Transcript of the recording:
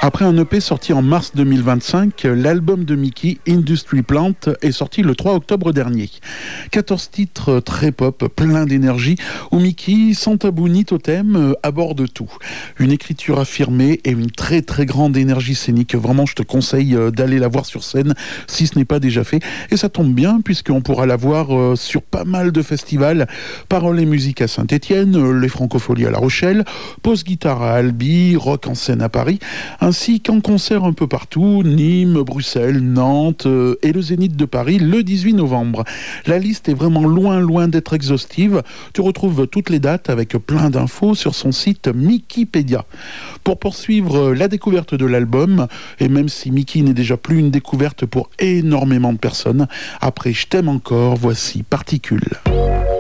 Après un EP sorti en mars 2025, l'album de Mickey, Industry Plant, est sorti le 3 octobre dernier. 14 titres très pop, plein d'énergie, où Mickey, sans tabou ni totem, aborde tout. Une écriture affirmée et une très très grande énergie scénique. Vraiment, je te conseille d'aller la voir sur scène si ce n'est pas déjà fait. Et ça tombe bien, puisqu'on pourra la voir sur pas mal de festivals. Paroles et musique à Saint-Étienne, les Francopholies à La Rochelle, Pause Guitare à Albi, Rock en scène à Paris, ainsi qu'en concert un peu partout, Nîmes, Bruxelles, Nantes et le Zénith de Paris le 18 novembre. La liste est vraiment loin d'être exhaustive. Tu retrouves toutes les dates avec plein d'infos sur son site Mickeypedia. Pour poursuivre la découverte de l'album, et même si Mickey n'est déjà plus une découverte pour énormément de personnes, après Je t'aime encore, voici Particules.